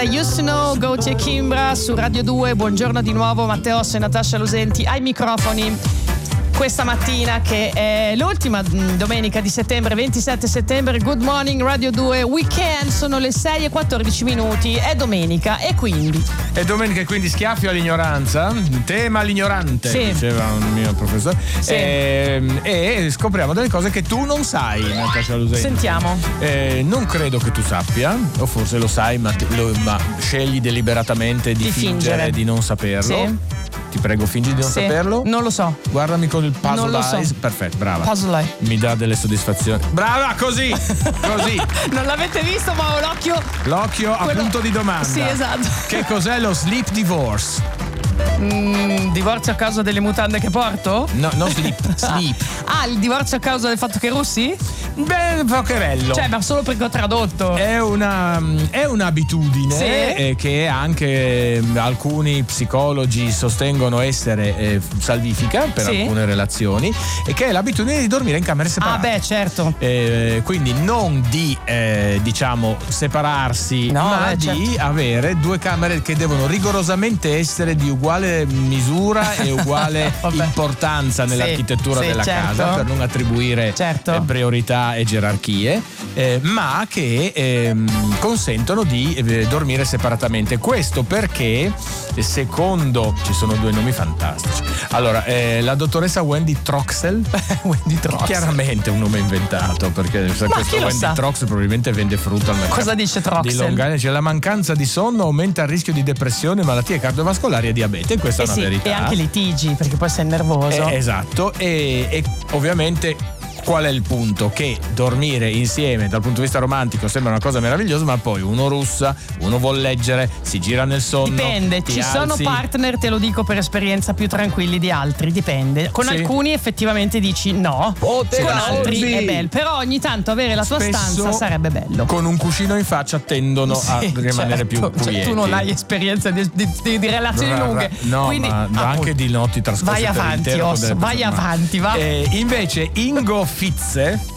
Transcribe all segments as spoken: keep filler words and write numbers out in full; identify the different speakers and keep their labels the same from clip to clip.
Speaker 1: Used to Know, Gauti e Kimbra su Radio due. Buongiorno di nuovo, Matteo e Natascia Losenti ai microfoni. Questa mattina, che è l'ultima domenica di settembre, ventisette settembre, Good Morning Radio due Weekend, sono le sei e quattordici minuti, è domenica e quindi
Speaker 2: è domenica e quindi schiaffio all'ignoranza, tema l'ignorante, sì, diceva un mio professore, sì. e, e scopriamo delle cose che tu non sai, Natascia Losenti.
Speaker 1: Sentiamo.
Speaker 2: Eh, non credo che tu sappia, o forse lo sai, ma, te, lo, ma scegli deliberatamente di,
Speaker 1: di
Speaker 2: fingere,
Speaker 1: fingere
Speaker 2: di non saperlo.
Speaker 1: Sì.
Speaker 2: Ti prego, fingi di non
Speaker 1: sì.
Speaker 2: saperlo.
Speaker 1: Non lo so.
Speaker 2: Guardami con il puzzle
Speaker 1: non lo
Speaker 2: eyes.
Speaker 1: So.
Speaker 2: Perfetto, brava.
Speaker 1: Puzzle eye.
Speaker 2: Mi dà delle soddisfazioni. Brava, così, così.
Speaker 1: Non l'avete visto, ma ho l'occhio.
Speaker 2: L'occhio
Speaker 1: Quello...
Speaker 2: a punto di domanda.
Speaker 1: Sì, esatto.
Speaker 2: Che cos'è lo sleep divorce?
Speaker 1: Mm, divorzio a causa delle mutande che porto?
Speaker 2: No, non sleep, sleep.
Speaker 1: Ah, il divorzio a causa del fatto che russi?
Speaker 2: Beh, poco bello.
Speaker 1: Cioè, ma solo perché ho tradotto.
Speaker 2: È una è un'abitudine,
Speaker 1: sì.
Speaker 2: eh, che anche alcuni psicologi sostengono essere eh, salvifica per
Speaker 1: sì.
Speaker 2: alcune relazioni, e che è l'abitudine di dormire in camere separate.
Speaker 1: Ah, beh, certo.
Speaker 2: Eh, quindi non di eh, diciamo separarsi,
Speaker 1: no,
Speaker 2: ma
Speaker 1: beh,
Speaker 2: di
Speaker 1: certo.
Speaker 2: avere due camere che devono rigorosamente essere di uguale misura e uguale importanza nell'architettura
Speaker 1: sì,
Speaker 2: della
Speaker 1: sì, certo.
Speaker 2: casa, per non attribuire
Speaker 1: certo.
Speaker 2: eh, priorità e gerarchie, eh, ma che eh, consentono di eh, dormire separatamente. Questo perché, secondo, ci sono due nomi fantastici. Allora, eh, la dottoressa Wendy Troxel,
Speaker 1: Wendy Troxel,
Speaker 2: chiaramente un nome inventato, perché
Speaker 1: ma
Speaker 2: questo Wendy Troxel probabilmente vende frutta al mercato.
Speaker 1: Cosa dice Troxel?
Speaker 2: Di Long Island, cioè la mancanza di sonno aumenta il rischio di depressione, malattie cardiovascolari e diabete. Questa
Speaker 1: eh
Speaker 2: è una
Speaker 1: sì,
Speaker 2: verità.
Speaker 1: E anche litigi, perché poi sei nervoso.
Speaker 2: Eh, esatto, e, e ovviamente qual è il punto? Che dormire insieme dal punto di vista romantico sembra una cosa meravigliosa, ma poi uno russa, uno vuol leggere, si gira nel sonno.
Speaker 1: Dipende, ci
Speaker 2: alzi.
Speaker 1: sono partner, te lo dico per esperienza, più tranquilli di altri, dipende. Con
Speaker 2: sì.
Speaker 1: alcuni effettivamente dici no,
Speaker 2: oh,
Speaker 1: con altri
Speaker 2: sì.
Speaker 1: è bello, però ogni tanto avere la tua
Speaker 2: Spesso
Speaker 1: stanza sarebbe bello.
Speaker 2: Con un cuscino in faccia tendono
Speaker 1: sì,
Speaker 2: a rimanere
Speaker 1: certo.
Speaker 2: più quieti.
Speaker 1: Cioè, tu non hai esperienza di, di, di, di relazioni
Speaker 2: ra, ra,
Speaker 1: lunghe,
Speaker 2: no,
Speaker 1: quindi
Speaker 2: ma
Speaker 1: ah,
Speaker 2: anche di notti trascorse
Speaker 1: vai
Speaker 2: per
Speaker 1: avanti,
Speaker 2: intero
Speaker 1: Osso, vai avanti, va.
Speaker 2: Eh, invece Ingo Fitze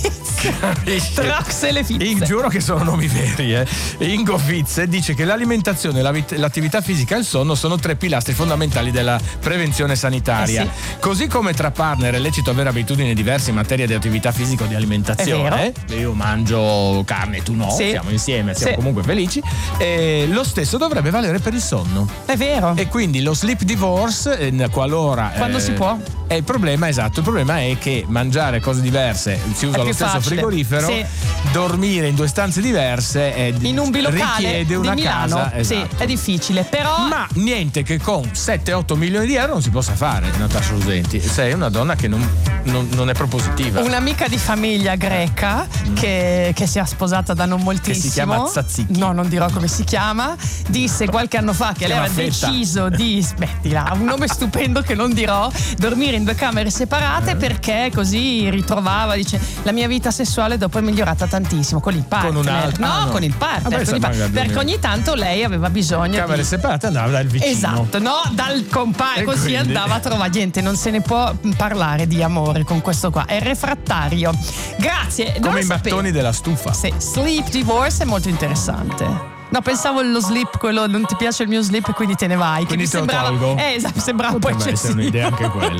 Speaker 1: Troxel e Fitze.
Speaker 2: In, giuro che sono nomi veri, eh. Ingo Fitze dice che l'alimentazione, l'attività fisica e il sonno sono tre pilastri fondamentali della prevenzione sanitaria.
Speaker 1: Eh sì.
Speaker 2: Così come tra partner è lecito avere abitudini diverse in materia di attività fisica o di alimentazione. Io mangio carne, tu no,
Speaker 1: sì.
Speaker 2: siamo insieme, siamo
Speaker 1: sì.
Speaker 2: comunque felici. E lo stesso dovrebbe valere per il sonno.
Speaker 1: È vero.
Speaker 2: E quindi lo sleep divorce, eh, qualora
Speaker 1: quando eh, si può.
Speaker 2: E il problema, esatto, il problema è che mangiare cose diverse, si usa lo stesso
Speaker 1: facile.
Speaker 2: frigorifero,
Speaker 1: sì.
Speaker 2: dormire in due stanze diverse è,
Speaker 1: in un bilocale
Speaker 2: richiede una
Speaker 1: di Milano,
Speaker 2: casa, esatto.
Speaker 1: Sì, è difficile, però
Speaker 2: ma niente che con sette otto milioni di euro non si possa fare, Natascia Losenti. Sei una donna che non, non, non è propositiva.
Speaker 1: Un'amica di famiglia greca mm. che, che si è sposata da non moltissimo,
Speaker 2: che si chiama Tzatziki.
Speaker 1: No, non dirò come si chiama. Disse qualche anno fa che
Speaker 2: si
Speaker 1: lei aveva
Speaker 2: fetta.
Speaker 1: deciso di, smettila, un nome stupendo che non dirò, dormire in due camere separate, eh. perché così ritrovava, dice, la mia vita sessuale dopo è migliorata tantissimo con il partner.
Speaker 2: Con un altro?
Speaker 1: No,
Speaker 2: ah, no,
Speaker 1: con il partner,
Speaker 2: Vabbè,
Speaker 1: con il partner perché ogni tanto lei aveva bisogno
Speaker 2: camere
Speaker 1: di
Speaker 2: separate, andava dal vicino.
Speaker 1: Esatto, no, dal compare, così
Speaker 2: quindi...
Speaker 1: andava a trovare gente, non se ne può parlare di amore con questo qua, è refrattario. Grazie.
Speaker 2: Come i
Speaker 1: sapevo.
Speaker 2: Mattoni della stufa.
Speaker 1: Sì, sleep divorce è molto interessante. No, pensavo allo sleep, quello non ti piace il mio sleep e quindi te ne vai.
Speaker 2: Quindi
Speaker 1: che
Speaker 2: te
Speaker 1: mi
Speaker 2: lo
Speaker 1: sembrava,
Speaker 2: tolgo.
Speaker 1: Eh, esatto, sembrava un po'
Speaker 2: Potrebbe essere
Speaker 1: eccessivo.
Speaker 2: un'idea anche quella.